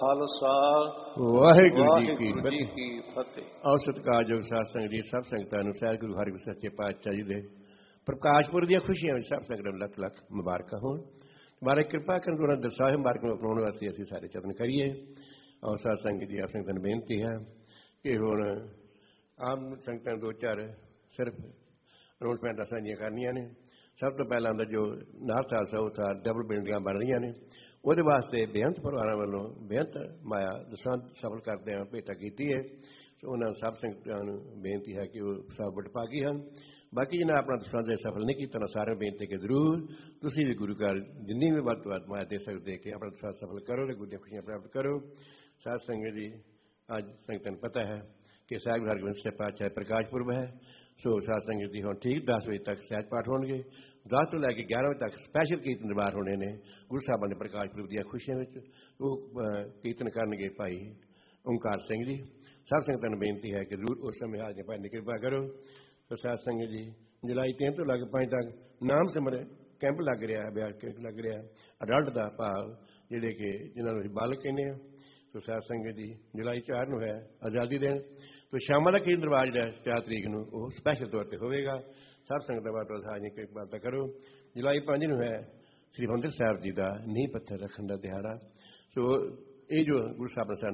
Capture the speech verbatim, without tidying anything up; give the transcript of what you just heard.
ਖਾਲਸਾ ਵਾਹਿਗੁਰੂ ਜੀ ਕੀ ਵਾਹਿਗੁਰੂ ਜੀ ਫਤਿਹ। ਕੀ ਫਤਿਹ। ਆਓ ਸਤਿਕਾਰਯੋਗ ਸਾਧ ਸੰਗਤ ਜੀ, ਸਭ ਸੰਗਤਾਂ ਨੂੰ ਸਹਿਜ ਗੁਰੂ ਹਰਿਗੁਰੂ ਸੱਚੇ ਪਾਤਸ਼ਾਹ ਜੀ ਦੇ ਪ੍ਰਕਾਸ਼ਪੁਰ ਦੀਆਂ ਖੁਸ਼ੀਆਂ ਵਿੱਚ ਸਭ ਸੰਗਤਾਂ ਨੂੰ ਲੱਖ ਲੱਖ ਮੁਬਾਰਕਾਂ ਹੋਣ। ਮਹਾਰਾਜ ਕਿਰਪਾ ਕਰਨ ਉਹਨਾਂ ਦੇ ਦਸਾਂ ਮੁਬਾਰਕਾਂ ਨੂੰ ਅਪਣਾਉਣ ਵਾਸਤੇ ਅਸੀਂ ਸਾਰੇ ਯਤਨ ਕਰੀਏ। ਆਓ ਸਾਧ ਸੰਗਤ ਜੀ, ਆਪ ਸੰਗਤਾਂ ਨੂੰ ਬੇਨਤੀ ਹੈ ਕਿ ਹੁਣ ਆਮ ਸੰਗਤਾਂ ਦੋ ਚਾਰ ਸਿਰਫ ਅਨਾਉਂਸਮੈਂਟਾਂ ਸਾਂਝੀਆਂ ਕਰਨੀਆਂ ਨੇ। ਸਭ ਤੋਂ ਪਹਿਲਾਂ ਦਾ ਜੋ ਨਾਰ ਖਾਲਸਾ ਉਹ ਸਾਰ ਡਬਲ ਬਿਲਡਿੰਗਾਂ ਬਣ ਰਹੀਆਂ ਨੇ, ਉਹਦੇ ਵਾਸਤੇ ਬੇਅੰਤ ਪਰਿਵਾਰਾਂ ਵੱਲੋਂ ਬੇਅੰਤ ਮਾਇਆ ਦਸਾਂਝ ਸਫਲ ਕਰਦਿਆਂ ਭੇਟਾ ਕੀਤੀ ਹੈ। ਸੋ ਉਹਨਾਂ ਸਭ ਸੰਗਤਾਂ ਨੂੰ ਬੇਨਤੀ ਹੈ ਕਿ ਉਹ ਸਭ ਵਡਭਾਗੀ ਹਨ। ਬਾਕੀ ਜਿਹਨਾਂ ਆਪਣਾ ਦਸਾਂਝ ਸਫਲ ਨਹੀਂ ਕੀਤਾ, ਉਹਨਾਂ ਸਾਰਿਆਂ ਨੂੰ ਬੇਨਤੀ ਕਿ ਜ਼ਰੂਰ ਤੁਸੀਂ ਵੀ ਗੁਰੂ ਘਰ ਜਿੰਨੀ ਵੀ ਵੱਧ ਤੋਂ ਵੱਧ ਮਾਇਆ ਦੇ ਸਕਦੇ ਕਿ ਆਪਣਾ ਦਸਾਂਝ ਸਫਲ ਕਰੋ ਅਤੇ ਗੁਰੂ ਦੀਆਂ ਖੁਸ਼ੀਆਂ ਪ੍ਰਾਪਤ ਕਰੋ। ਸਾਧ ਸੰਗਤ ਜੀ, ਅੱਜ ਸੰਗਤਾਂ ਨੂੰ ਪਤਾ ਹੈ ਕਿ ਸਾਹਿਬ ਗੁਰੂ ਹਰਗੋਬਿੰਦ ਸਾਹਿਬ ਪਾਤਸ਼ਾਹ ਪ੍ਰਕਾਸ਼ ਪੁਰਬ ਹੈ। ਸੋ ਸਾਧ ਸੰਗਤ ਜੀ, ਹੁਣ ਠੀਕ ਦਸ ਵਜੇ ਤੱਕ ਸਹਿਜ ਪਾਠ ਹੋਣਗੇ। ਦਸ ਤੋਂ ਲੈ ਕੇ ਗਿਆਰਾਂ ਵਜੇ ਤੱਕ ਸਪੈਸ਼ਲ ਕੀਰਤਨ ਦਰਬਾਰ ਹੋਣੇ ਨੇ ਗੁਰੂ ਸਾਹਿਬਾਂ ਦੇ ਪ੍ਰਕਾਸ਼ ਪੁਰਬ ਦੀਆਂ ਖੁਸ਼ੀਆਂ ਵਿੱਚ। ਉਹ ਕੀਰਤਨ ਕਰਨਗੇ ਭਾਈ ਓਂਕਾਰ ਸਿੰਘ ਜੀ। ਸਭ ਸੰਗਤਾਂ ਨੂੰ ਬੇਨਤੀ ਹੈ ਕਿ ਜ਼ਰੂਰ ਉਸ ਸਮੇਂ ਹਾਜ਼ਰ ਭਾਈ ਦੀ ਕਿਰਪਾ ਕਰੋ। ਸੋ ਸਾਧ ਸੰਗਤ ਜੀ, ਜੁਲਾਈ ਤਿੰਨ ਤੋਂ ਲੱਗ ਪੰਜ ਤੱਕ ਨਾਮ ਸਿਮਰਨ ਕੈਂਪ ਲੱਗ ਰਿਹਾ ਹੈ, ਬਿਆਰ ਕੈਂਪ ਲੱਗ ਰਿਹਾ ਅਡਲਟ ਦਾ ਭਾਵ ਜਿਹੜੇ ਕਿ ਜਿਹਨਾਂ ਨੂੰ ਅਸੀਂ ਬਾਲਕ ਕਹਿੰਦੇ ਹਾਂ। ਸੋ ਸਾਧ ਸੰਗਤ ਜੀ, ਜੁਲਾਈ ਚਾਰ ਨੂੰ ਹੈ ਆਜ਼ਾਦੀ ਦਿਨ। ਤੋ ਸ਼ਾਮਾਂ ਦਾ ਕੀਰਤਨ ਦਰਬਾਰ ਜਿਹੜਾ ਚਾਰ ਤਰੀਕ ਨੂੰ ਉਹ ਸਪੈਸ਼ਲ ਤੌਰ 'ਤੇ ਹੋਵੇਗਾ। ਸਭ ਸੰਗਤਾਂ ਬਾਤ ਹਾਜ਼ਰ ਕਿਰਪਾ ਕਰੋ। ਜੁਲਾਈ ਪੰਜ ਨੂੰ ਹੈ ਸ੍ਰੀ ਹਰਿਮੰਦਰ ਸਾਹਿਬ ਜੀ ਦਾ ਨੀਂਹ ਪੱਥਰ ਰੱਖਣ ਦਾ ਦਿਹਾੜਾ। ਸੋ ਇਹ ਜੋ ਗੁਰੂ ਸਾਹਿਬ ਨੇ